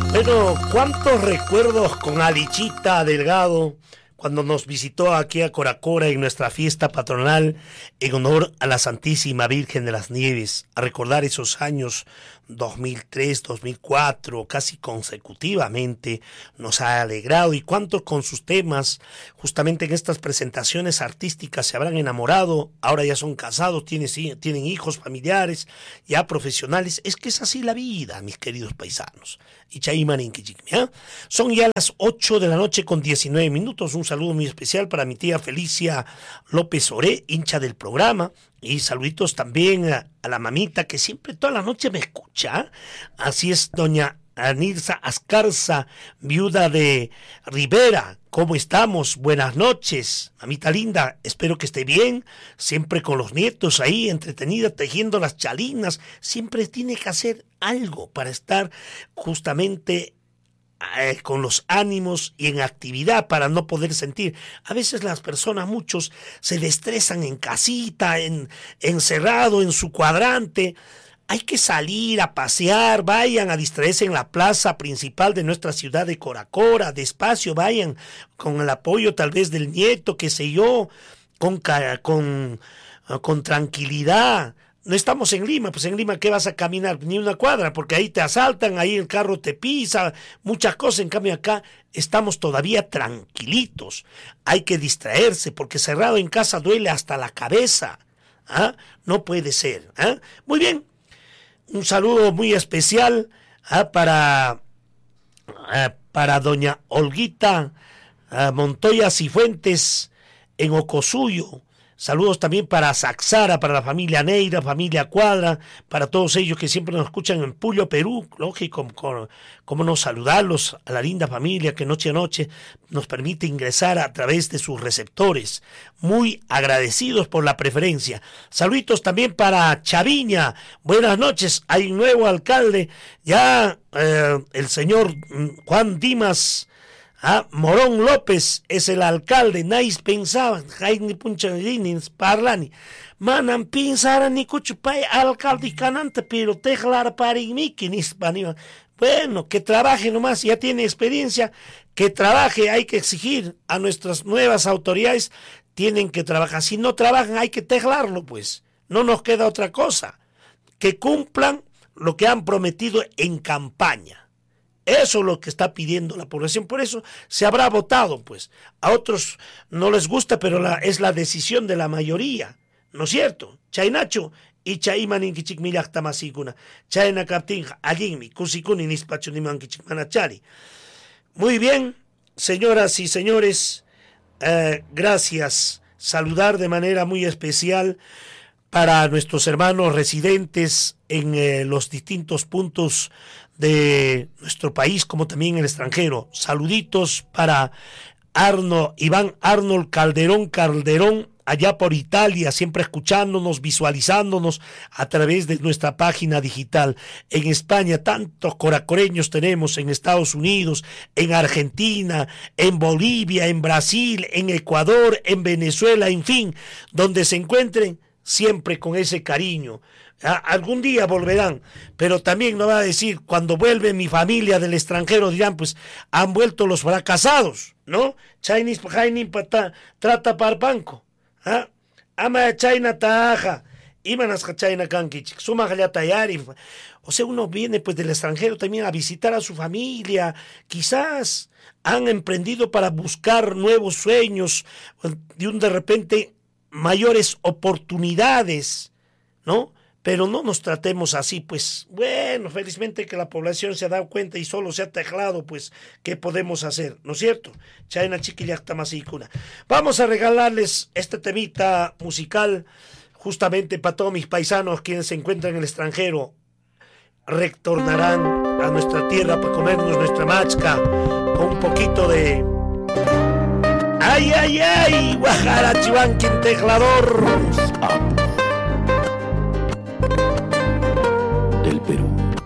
Bueno, cuántos recuerdos con Alichita Delgado cuando nos visitó aquí a Coracora en nuestra fiesta patronal en honor a la Santísima Virgen de las Nieves, a recordar esos años 2003, 2004, casi consecutivamente, nos ha alegrado, y cuántos con sus temas, justamente en estas presentaciones artísticas, se habrán enamorado, ahora ya son casados, tienen hijos, familiares, ya profesionales. Es que es así la vida, mis queridos paisanos. Y son ya las 8 de la noche con 19 minutos. Un saludo muy especial para mi tía Felicia López Oré, hincha del programa. Y saluditos también a la mamita que siempre toda la noche me escucha. Así es, doña Anirsa Ascarza, viuda de Rivera. ¿Cómo estamos? Buenas noches, mamita linda. Espero que esté bien. Siempre con los nietos ahí, entretenida, tejiendo las chalinas. Siempre tiene que hacer algo para estar justamente con los ánimos y en actividad, para no poder sentir. A veces las personas, muchos, se estresan en casita, encerrado en su cuadrante. Hay que salir a pasear, vayan a distraerse en la plaza principal de nuestra ciudad de Coracora, despacio, vayan con el apoyo tal vez del nieto, qué sé yo, con tranquilidad. No estamos en Lima, pues en Lima ¿qué vas a caminar? Ni una cuadra, porque ahí te asaltan, ahí el carro te pisa, muchas cosas. En cambio acá estamos todavía tranquilitos. Hay que distraerse, porque cerrado en casa duele hasta la cabeza. ¿Ah? No puede ser. ¿Ah? Muy bien. Un saludo muy especial para doña Olguita Montoya Cifuentes en Ocosuyo. Saludos también para Saxara, para la familia Neira, familia Cuadra, para todos ellos que siempre nos escuchan en Puyo, Perú. Lógico, cómo no saludarlos, a la linda familia que noche a noche nos permite ingresar a través de sus receptores. Muy agradecidos por la preferencia. Saluditos también para Chaviña. Buenas noches. Hay un nuevo alcalde, ya el señor Juan Dimas Morón López es el alcalde. Nais pensaban, Jaini Punchalini, Parlani, Manan pensara ni cuchupay alcalde canante, pero tejlar para bueno, que trabaje nomás, ya tiene experiencia, que trabaje. Hay que exigir a nuestras nuevas autoridades, tienen que trabajar. Si no trabajan, hay que tejlarlo, pues. No nos queda otra cosa. Que cumplan lo que han prometido en campaña. Eso es lo que está pidiendo la población, por eso se habrá votado, pues. A otros no les gusta, pero es la decisión de la mayoría, ¿no es cierto? Chainacho y chaimanin kichik milak tamasiguna, chaina captin allinmi, kusikuni nispacho niman kichik manachari. Muy bien, señoras y señores, gracias. Saludar de manera muy especial para nuestros hermanos residentes en los distintos puntos de nuestro país, como también en el extranjero. Saluditos para Iván Arnold Calderón, allá por Italia, siempre escuchándonos, visualizándonos a través de nuestra página digital. En España, tantos coracoreños tenemos, en Estados Unidos, en Argentina, en Bolivia, en Brasil, en Ecuador, en Venezuela, en fin, donde se encuentren, siempre con ese cariño. Algún día volverán, pero también nos va a decir, cuando vuelve mi familia del extranjero, dirán, pues han vuelto los fracasados, ¿no? Chinese trata para banco, ama China taja, imanas China kankichik, suma tayari. O sea, uno viene pues del extranjero también a visitar a su familia, quizás han emprendido para buscar nuevos sueños, de repente mayores oportunidades, ¿no? Pero no nos tratemos así, pues. Bueno, felizmente que la población se ha dado cuenta y solo se ha tejlado, pues, ¿qué podemos hacer? ¿No es cierto? Chaina chiquillacta masicuna. Vamos a regalarles este temita musical justamente para todos mis paisanos quienes se encuentran en el extranjero. Retornarán a nuestra tierra para comernos nuestra machca con un poquito de... ¡Ay, ay, ay! Guajara Chivanquín tejlador.